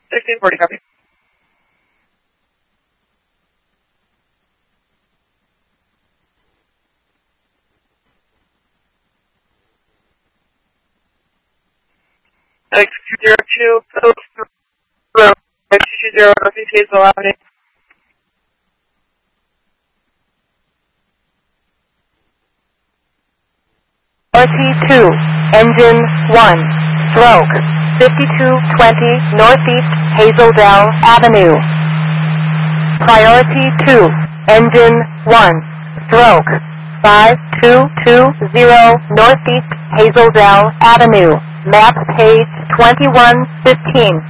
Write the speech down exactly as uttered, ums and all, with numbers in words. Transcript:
sixteen forty, copy. X two zero two, two two zero, Northeast Hazel Avenue. R T two, engine one, stroke, fifty-two twenty Northeast Hazeldale Avenue. Priority two, engine one, stroke, five two two zero Northeast Hazeldale Avenue. Map page twenty-one fifteen.